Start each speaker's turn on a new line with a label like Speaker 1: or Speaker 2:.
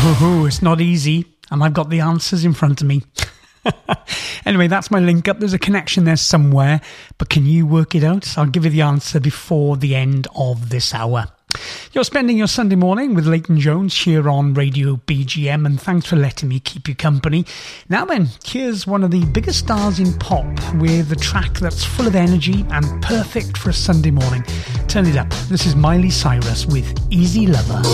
Speaker 1: It's not easy, and I've got the answers in front of me. Anyway, that's my link up. There's a connection there somewhere, but can you work it out? I'll give you the answer before the end of this hour. You're spending your Sunday morning with Leighton Jones here on Radio BGM, and thanks for letting me keep you company. Now then, here's one of the biggest stars in pop with a track that's full of energy and perfect for a Sunday morning. Turn it up. This is Miley Cyrus with Easy Lover.